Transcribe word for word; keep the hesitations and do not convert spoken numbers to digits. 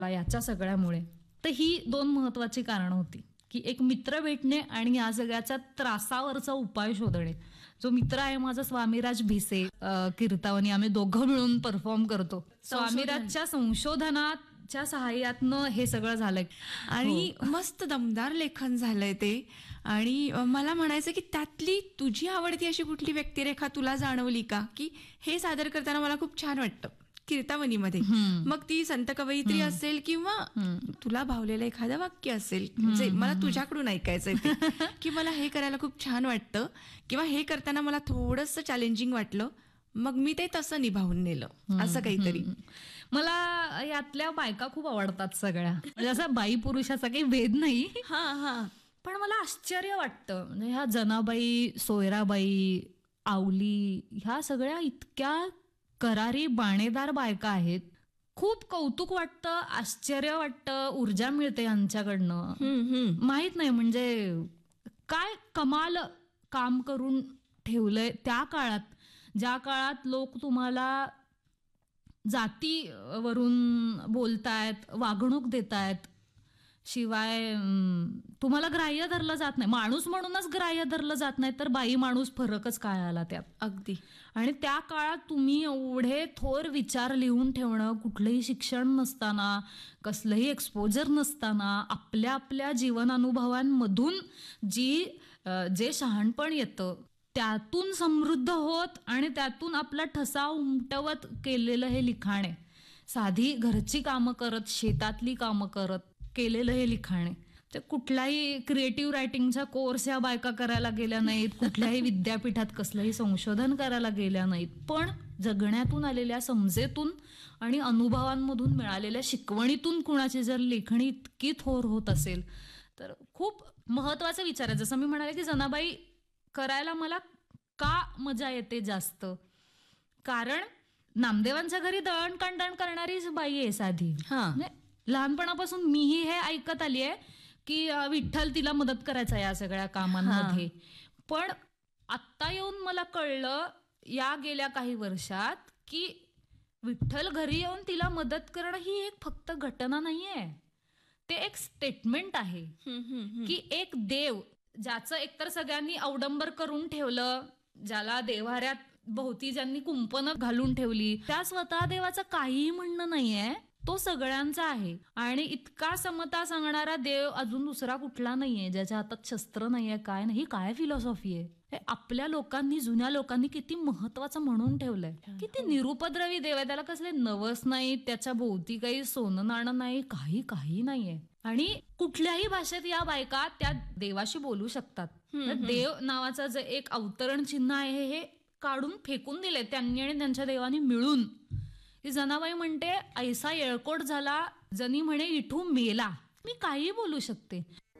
याच्या सगळ्यामुळे. तर ही दोन महत्वाची कारणं होती की एक मित्र भेटणे आणि या सगळ्याच्या त्रासावरचा उपाय शोधणे. जो मित्र आहे माझा स्वामीराज भिसे, कीर्तावनी, आम्ही दोघं मिळून परफॉर्म करतो. स्वामीराजच्या संशोधनाच्या सहाय्यातनं हे सगळं झालंय आणि मस्त दमदार लेखन झालंय ते. आणि मला म्हणायचं की त्यातली तुझी आवडती अशी कुठली व्यक्तिरेखा तुला जाणवली का, की हे सादर करताना मला खूप छान वाटतं कीर्तावनीमध्ये? मग ती संत कवयित्री असेल किंवा तुला भावलेलं एखादं वाक्य असेल जे मला तुझ्याकडून ऐकायचंय ते, की मला हे करायला खूप छान वाटतं किंवा हे करताना मला थोडंसं चॅलेंजिंग वाटलं, मग मी ते तसं निभावून नेलं, असं काहीतरी. मला यातल्या बायका खूप आवडतात सगळ्या, म्हणजे असं बाई पुरुषाचा काही भेद नाही. हा हा पण मला आश्चर्य वाटतं, म्हणजे ह्या जनाबाई, सोयराबाई, आवली, ह्या सगळ्या इतक्या करारी बाणेदार बायका आहेत. खूप कौतुक वाटतं, आश्चर्य वाटतं, ऊर्जा मिळते यांच्याकडनं. माहित नाही म्हणजे काय कमाल काम करून ठेवलंय त्या काळात, ज्या काळात लोक तुम्हाला जातीवरून बोलतायत, वागणूक देतायत, शिवाय तुम्हाला ग्राह्य धरलं जात नाही, माणूस म्हणूनच ग्राह्य धरलं जात नाही, तर बाई माणूस फरकच काय आला त्यात. अगदी. आणि त्या काळात तुम्ही एवढे थोर विचार लिहून ठेवणं, कुठलंही शिक्षण नसताना, कसलंही एक्सपोजर नसताना, आपल्या आपल्या जीवनानुभवांमधून जी जे शहाणपण येतं त्यातून समृद्ध होत आणि त्यातून आपला ठसा उमटवत केलेलं हे लिखाण आहे. साधी घरची कामं करत, शेतातली कामं करत केलेलं हे लिखाण आहे. ते कुठलाही क्रिएटिव्ह रायटिंगचा कोर्स या बायका करायला गेल्या नाहीत, कुठल्याही विद्यापीठात कसलंही संशोधन करायला गेल्या नाहीत, पण जगण्यातून आलेल्या समजेतून आणि अनुभवांमधून मिळालेल्या शिकवणीतून कुणाची जर लेखणी इतकी थोर होत असेल तर खूप महत्वाचा विचार आहे. जसं मी म्हणाले की जनाबाई करायला मला का मजा येते जास्त, कारण नामदेवांच्या घरी दळणकांडण करणारीच बाई आहे साधी. लहानपणापासून मीही हे ऐकत आली आहे की विठ्ठल तिला मदत करायचा या सगळ्या कामांमध्ये. पण आत्ता येऊन मला कळलं या गेल्या काही वर्षात की विठ्ठल घरी येऊन तिला मदत करणं ही एक फक्त घटना नाहीये, ते एक स्टेटमेंट आहे की एक देव ज्याचं एकतर सगळ्यांनी अवडंबर करून ठेवलं, ज्याला देव्हाऱ्यात भोवती ज्यांनी कुंपणं घालून ठेवली, त्या स्वतः देवाचं काहीही म्हणणं नाहीये, तो सगळ्यांचा आहे. आणि इतका समता सांगणारा देव अजून दुसरा कुठला नाहीये, ज्याच्या हातात शस्त्र नाहीये, काय नाही. काय फिलॉसॉफी आहे हे आपल्या लोकांनी, जुन्या लोकांनी किती महत्वाचं म्हणून ठेवलंय. किती निरुपद्रवी देव आहे, त्याला कसले नवस नाही, त्याच्या भोवती काही सोनं नाणं नाही, काही काही नाहीये. आणि कुठल्याही भाषेत या बायका त्या देवाशी बोलू शकतात. देव नावाचं जे एक अवतरण चिन्ह आहे हे काढून फेकून दिले त्यांनी आणि त्यांच्या देवानी मिळून. ती जनाबाई म्हणते, ऐसा येळकोट झाला जनी म्हणे इठू मेला, मी काही बोलू शकते.